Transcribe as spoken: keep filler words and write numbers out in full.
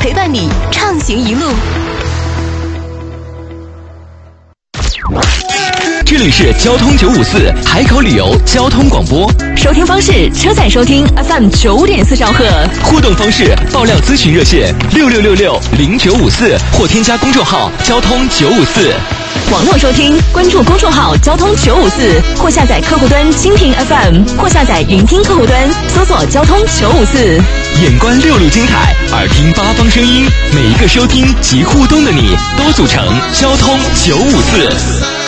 陪伴你畅行一路。 这里是交通九五四海口旅游交通广播， 收听方式：车载收听 F M 九点四兆赫， 互动方式：爆料咨询热线六六六六零九五四或添加公众号交通九五四。 网络收听，关注公众号交通九五四，或下载客户端蜻蜓 F M， 或下载云听客户端，搜索交通九五四。 眼观六路精彩，耳听八方声音，每一个收听及互动的你，都组成交通九五四。